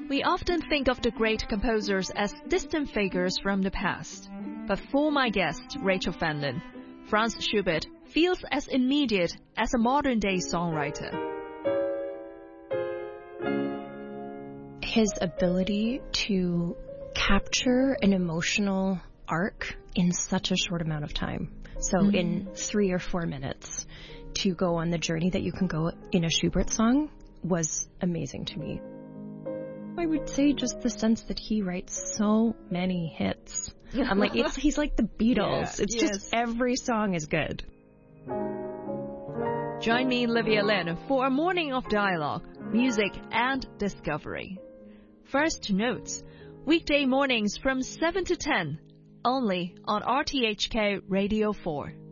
We often think of the great composers as distant figures from the past. But for my guest, Rachel Fenlon, Franz Schubert feels as immediate as a modern-day songwriter. His ability to capture an emotional arc in such a short amount of time. So in 3 or 4 minutes, to go on the journey that you can go in a Schubert song was amazing to me. I would say just the sense that he writes so many hits. I'm like, he's like the Beatles. It's just every song is good. Join me, Livia Lin, for a morning of dialogue, music and discovery. First Notes, weekday mornings from 7 to 10, only on RTHK Radio 4.